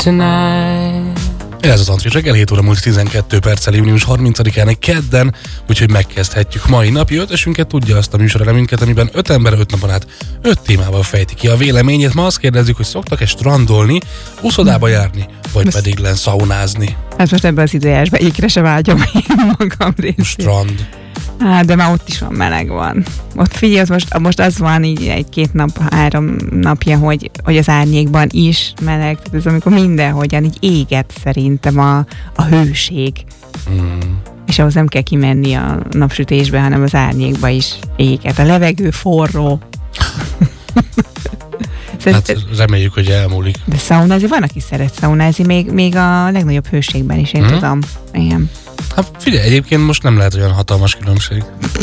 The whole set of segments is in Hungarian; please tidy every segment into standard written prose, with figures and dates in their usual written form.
tonight. Ez az Antris reggel, 7 óra múlt 12 perccel, június 30-án egy kedden, úgyhogy megkezdhetjük mai napi ötösünket, tudja azt a műsoreleminket, amiben 5 ember 5 napon át 5 témával fejti ki a véleményét. Ma azt kérdezzük, hogy szoktak-e strandolni, uszodába járni, vagy pedig len szaunázni. Hát most ebben az időjárásban egyikre se vágyom én magam részét. Strand. Hát, de már ott is van, meleg van. Ott figyelj, most az van így 1-2-3 napja, hogy az árnyékban is meleg. Tehát ez amikor mindenhogyan így éget szerintem a hőség. És ahhoz nem kell kimenni a napsütésbe, hanem az árnyékba is éget. A levegő forró. Hát reméljük, hogy elmúlik. De szaunázni, van, aki szeret szaunázni, még a legnagyobb hőségben is, én tudom. Igen. Hát figyelj, egyébként most nem lehet olyan hatalmas különbség.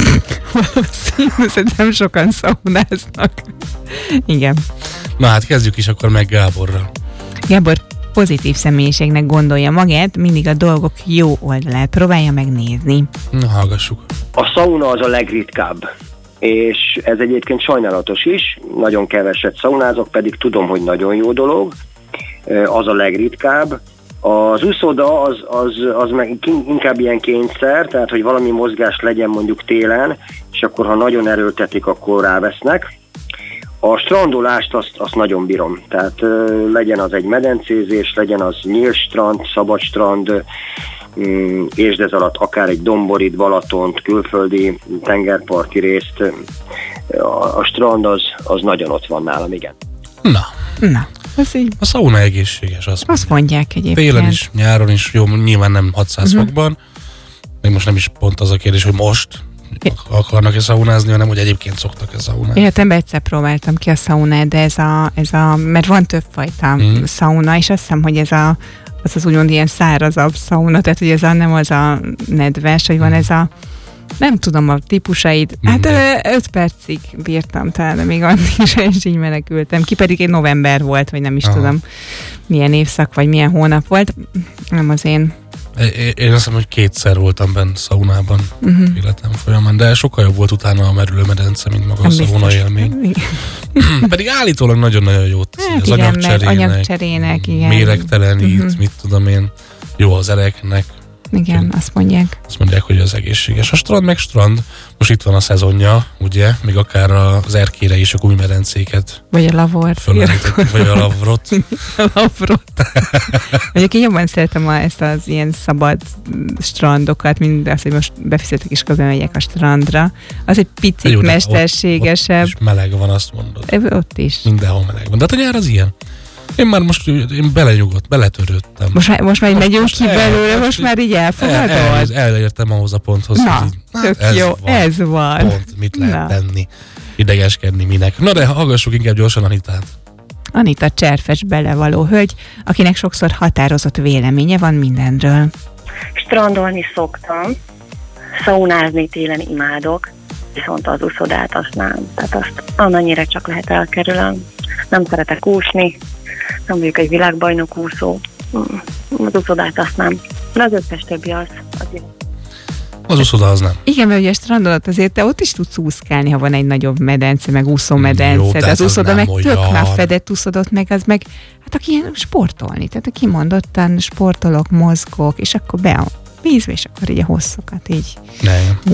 Szerintem sokan szaunáznak. Igen. Na hát kezdjük is akkor meg Gáborral. Gábor pozitív személyiségnek gondolja magát, mindig a dolgok jó oldalát próbálja megnézni. Na, hallgassuk. A szauna az a legritkább, és ez egyébként sajnálatos is, nagyon keveset szaunázok, pedig tudom, hogy nagyon jó dolog, az a legritkább. Az úszoda az meg inkább ilyen kényszer, tehát hogy valami mozgás legyen mondjuk télen, és akkor ha nagyon erőltetik, akkor rávesznek. A strandolást azt nagyon bírom, tehát legyen az egy medencézés, legyen az nyílt strand, szabad strand, és ez alatt akár egy Domborit, Balatont, külföldi tengerparti részt, a strand az nagyon ott van nálam, igen. Na. A szauna egészséges, azt mondják egyébként. Télen is, nyáron is, jó, nyilván nem 600 fokban, még most nem is pont az a kérdés, hogy most akarnak-e szaunázni, hanem hogy egyébként szoktak-e szaunázni. Életemben egyszer próbáltam ki a szaunát, de mert van többfajta szauna, és azt hiszem, hogy az úgymond ilyen szárazabb szauna, tehát hogy nem az a nedves, hogy van ez a, nem tudom a típusaid, hát 5 percig bírtam talán, de még addig is így menekültem ki, pedig egy november volt, vagy nem is tudom milyen évszak, vagy milyen hónap volt, nem az én. Én azt hiszem, hogy 2-szer voltam benne szaunában életem folyamán, de sokkal jobb volt utána a merülőmedence, mint maga a szauna élmény. Pedig állítólag nagyon-nagyon jót teszi az anyagcserének, igen. Méregtelenít, mit tudom én, jó az ereknek. Igen, azt mondják. Azt mondják, hogy az egészséges. A strand meg strand. Most itt van a szezonja, ugye? Még akár az erkére is a gumimedencéket. Vagy a lavort. Vagy a lavrot. A lavrot. Mondjuk én jobban szeretem ezt az ilyen szabad strandokat, mint az, hogy most befizetek és akkor bemegyek a strandra. Az egy picit mesterségesebb. Ott is meleg van, azt mondod. Ott is. Mindenhol meleg van. De hát a nyár az ilyen. Én beletörődtem. Most már megyünk ki belőle, most már így elfogadod? Elértem ahhoz a ponthoz. Na, tök jó, ez van. Pont, mit lehet tenni, idegeskedni minek. Na de hallgassuk inkább gyorsan Anitát. Anita cserfes belevaló hölgy, akinek sokszor határozott véleménye van mindenről. Strandolni szoktam, szaunázni télen imádok, viszont az uszodát azt nem. Tehát azt amennyire csak lehet elkerülöm. Nem szeretek úszni, nem vagyok egy világbajnok úszó, az uszodát azt nem. De az összes többi az jó. Az úszoda az nem. Igen, mert ugye a strandolat azért te ott is tudsz úszkálni, ha van egy nagyobb medence, meg úszómedence. De az úszoda meg tök napfedett úszodott, meg az meg, hát aki ilyen sportolni, tehát aki mondottan sportolok, mozgok, és akkor be a vízbe, és akkor így a hosszokat így